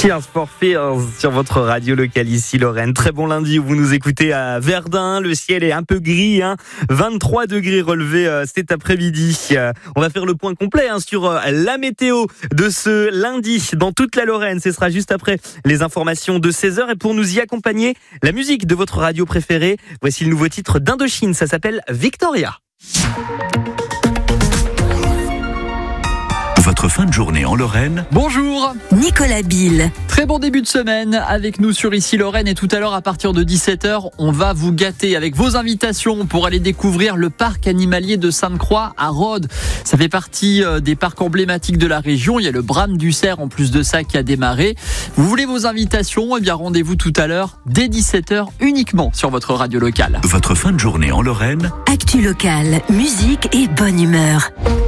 Tears for Fears sur votre radio locale ici Lorraine. Très bon lundi où vous nous écoutez à Verdun. Le ciel est un peu gris, 23 degrés relevés cet après-midi. On va faire le point complet sur la météo de ce lundi dans toute la Lorraine. Ce sera juste après les informations de 16h. Et pour nous y accompagner, la musique de votre radio préférée. Voici le nouveau titre d'Indochine. Ça s'appelle Victoria. Votre fin de journée en Lorraine. Bonjour Nicolas Bill. Très bon début de semaine avec nous sur Ici Lorraine, et tout à l'heure à partir de 17h, on va vous gâter avec vos invitations pour aller découvrir le parc animalier de Sainte-Croix à Rhodes. Ça fait partie des parcs emblématiques de la région. Il y a le Brame du Cerf en plus de ça qui a démarré. Vous voulez vos invitations? Eh bien rendez-vous tout à l'heure dès 17h uniquement sur votre radio locale. Votre fin de journée en Lorraine. Actu locale, musique et bonne humeur.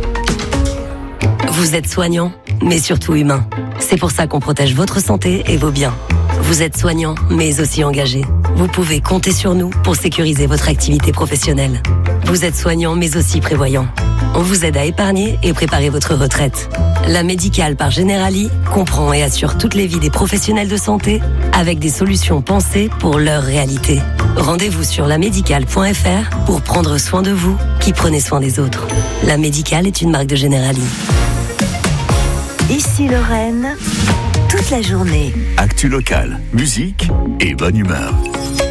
Vous êtes soignant, mais surtout humain. C'est pour ça qu'on protège votre santé et vos biens. Vous êtes soignant, mais aussi engagé. Vous pouvez compter sur nous pour sécuriser votre activité professionnelle. Vous êtes soignant, mais aussi prévoyant. On vous aide à épargner et préparer votre retraite. La Médicale par Generali comprend et assure toutes les vies des professionnels de santé avec des solutions pensées pour leur réalité. Rendez-vous sur lamédicale.fr pour prendre soin de vous qui prenez soin des autres. La Médicale est une marque de Generali. Ici Lorraine, toute la journée. Actu locale, musique et bonne humeur.